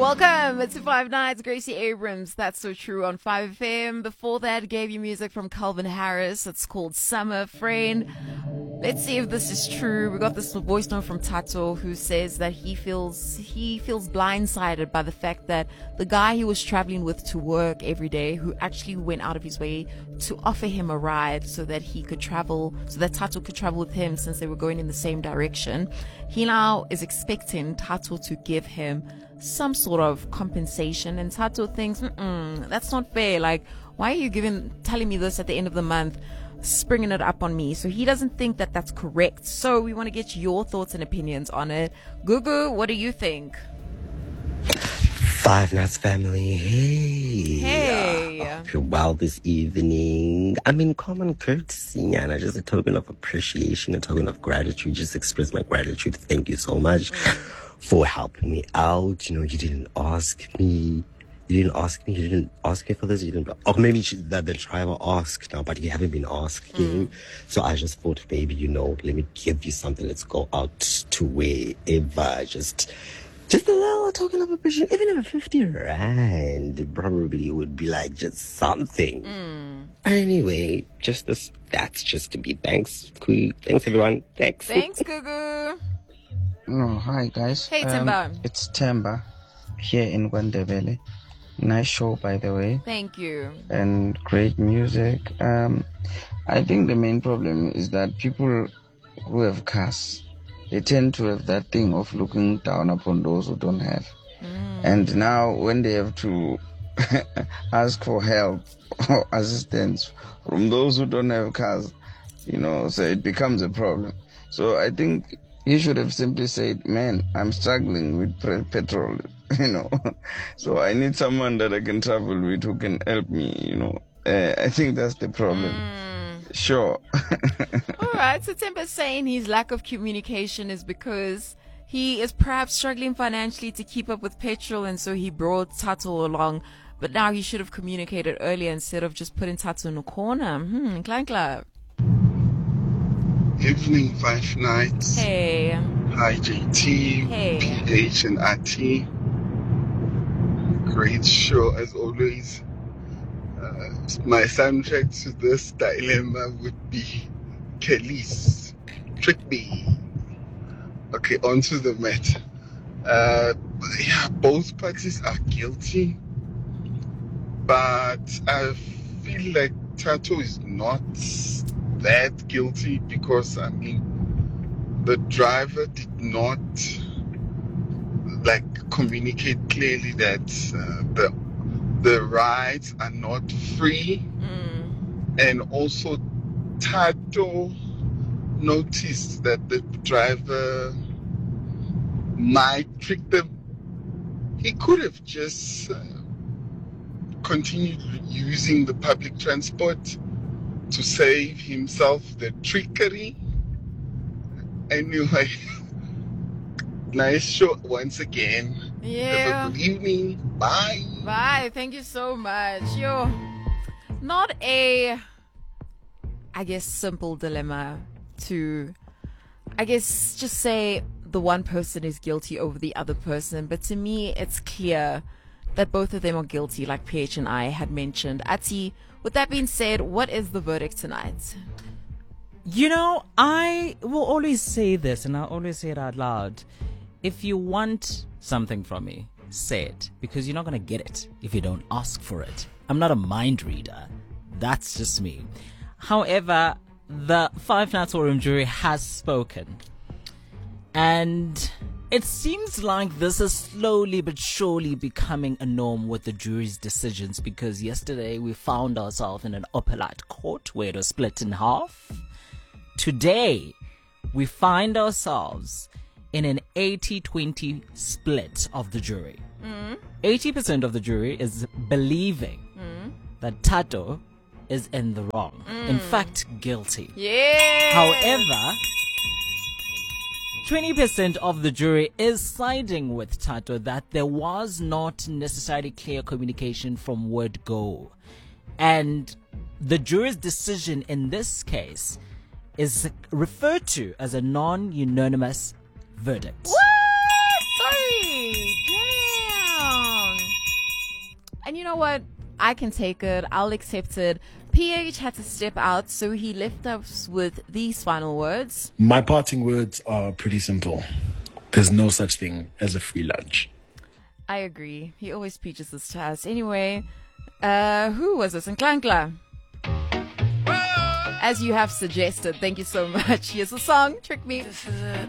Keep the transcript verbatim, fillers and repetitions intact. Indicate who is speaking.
Speaker 1: Welcome to Five Nights. Gracie Abrams, That's So True on five F M. Before that, gave you music from Calvin Harris. It's called Summer Friend. Let's see if this is true. We got this voice note from Tato, who says that he feels he feels blindsided by the fact that the guy he was traveling with to work every day, who actually went out of his way to offer him a ride so that he could travel, so that Tato could travel with him since they were going in the same direction. He now is expecting Tato to give him some sort of compensation, and Tato thinks, Mm-mm, that's not fair. Like, why are you giving, telling me this at the end of the month, springing it up on me? So he doesn't think that that's correct. So we want to get your thoughts and opinions on it. Gugu, what do you think?
Speaker 2: Five Nuts family, hey.
Speaker 1: Hey.
Speaker 2: I hope you're well this evening. I mean, common courtesy, and I just a token of appreciation, a token of gratitude, just express my gratitude. Thank you so much for helping me out. You know, you didn't ask me. You didn't ask me. You didn't ask me for this. You didn't. Or maybe that the driver asked now, but you haven't been asking. Mm. So I just thought, baby, you know, let me give you something. Let's go out to wherever. Just, just a little token of appreciation. Even if a fifty rand probably would be like just something. Mm. Anyway, just this. That's just to be. Thanks, Kui. Thanks, everyone. Thanks.
Speaker 1: Thanks, Gugu.
Speaker 3: No, hi guys.
Speaker 1: Hey, Timba.
Speaker 3: Um, it's Timba here in Gwandebele. Nice show, by the way.
Speaker 1: Thank you.
Speaker 3: And great music. Um, I think the main problem is that people who have cars, they tend to have that thing of looking down upon those who don't have. Mm. And now when they have to ask for help or assistance from those who don't have cars, you know, so it becomes a problem. So I think he should have simply said, man, I'm struggling with pre- petrol, you know. So I need someone that I can travel with who can help me, you know. Uh, I think that's the problem. Mm. Sure.
Speaker 1: All right. So Timba's saying his lack of communication is because he is perhaps struggling financially to keep up with petrol, and so he brought Tato along. But now he should have communicated earlier instead of just putting Tato in a corner. Hmm, clank clap.
Speaker 4: Evening, Five Nights.
Speaker 1: Hey.
Speaker 4: Hi, J T,
Speaker 1: hey.
Speaker 4: P H, and R T. Great show as always. Uh, my soundtrack to this dilemma would be Kelly's Trick Me. Okay, on to the matter. Uh, yeah, both parties are guilty, but I feel like Tato is not that guilty because, I mean, the driver did not like communicate clearly that uh, the the rides are not free. Mm. And also Tato noticed that the driver might trick them. He could have just uh, continued using the public transport to save himself the trickery. Anyway, nice show once again.
Speaker 1: Yeah.
Speaker 4: Have a good evening. Bye.
Speaker 1: Bye. Thank you so much. Yo, not a, I guess, simple dilemma to, I guess, just say the one person is guilty over the other person. But to me, it's clear that both of them are guilty, like P H and I had mentioned. Ati, with that being said, what is the verdict tonight?
Speaker 5: You know, I will always say this, and I'll always say it out loud. If you want something from me, say it, because you're not going to get it if you don't ask for it. I'm not a mind reader. That's just me. However, the Five Nights War Room jury has spoken. And it seems like this is slowly but surely becoming a norm with the jury's decisions, because yesterday we found ourselves in an appellate court where it was split in half. Today, we find ourselves in an eighty twenty split of the jury. Mm. eighty percent of the jury is believing mm. that Tato is in the wrong. Mm. In fact, guilty.
Speaker 1: Yeah.
Speaker 5: However, twenty percent of the jury is siding with Tato that there was not necessarily clear communication from word go. And the jury's decision in this case is referred to as a non-unanimous verdict.
Speaker 1: What? Sorry. Damn. know what? I can take it. I'll accept it. P H had to step out, so he left us with these final words.
Speaker 6: My parting words are pretty simple. There's no such thing as a free lunch.
Speaker 1: I agree. He always preaches this to us. Anyway, uh, who was this? Nklankla. As you have suggested. Thank you so much. Here's the song, Trick Me.